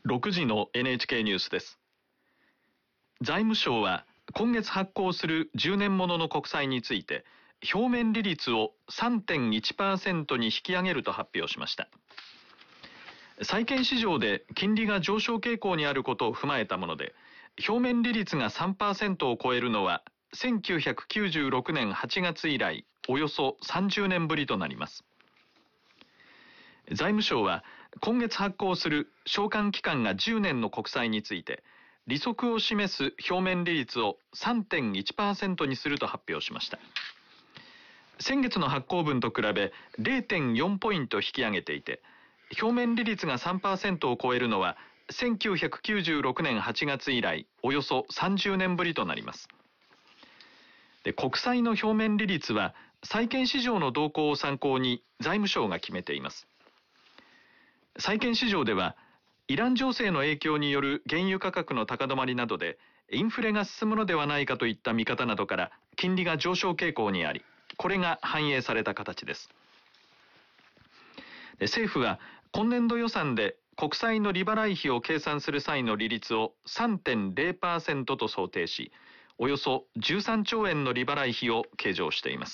6時の NHK ニュースです。財務省は今月発行する10年ものの国債について表面利率を 3.1% に引き上げると発表しました。債券市場で金利が上昇傾向にあることを踏まえたもので、表面利率が 3% を超えるのは1996年8月以来およそ30年ぶりとなります。財務省は今月発行する償還期間が10年の国債について利息を示す表面利率を 3.1% にすると発表しました。先月の発行分と比べ 0.4 ポイント引き上げていて、表面利率が 3% を超えるのは1996年8月以来およそ30年ぶりとなります。国債の表面利率は債券市場の動向を参考に財務省が決めています。債券市場ではイラン情勢の影響による原油価格の高止まりなどでインフレが進むのではないかといった見方などから金利が上昇傾向にあり、これが反映された形です。政府は今年度予算で国債の利払い費を計算する際の利率を 3.0% と想定し、およそ13兆円の利払い費を計上しています。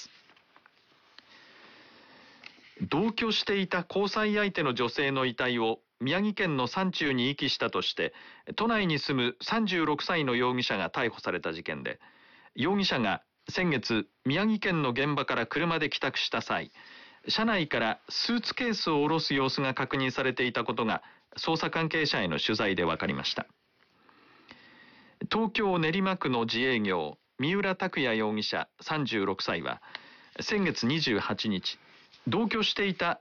同居していた交際相手の女性の遺体を宮城県の山中に遺棄したとして都内に住む36歳の容疑者が逮捕された事件で、容疑者が先月宮城県の現場から車で帰宅した際、車内からスーツケースを下ろす様子が確認されていたことが捜査関係者への取材で分かりました。東京練馬区の自営業三浦拓也容疑者36歳は先月28日、同居していた